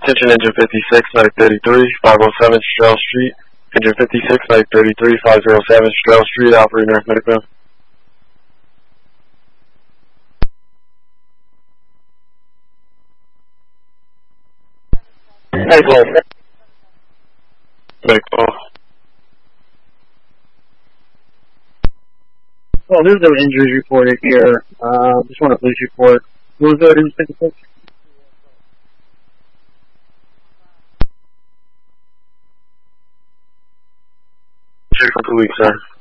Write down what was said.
Attention engine 56, medic 33, 507 Strell Street. Engine 56, medic 33, 507 Strell Street, operator medic man. Medic 12. Medic 12. Well, there's no injuries reported here. Just want a police report. Who was that? Engine 56? Check for police, sir.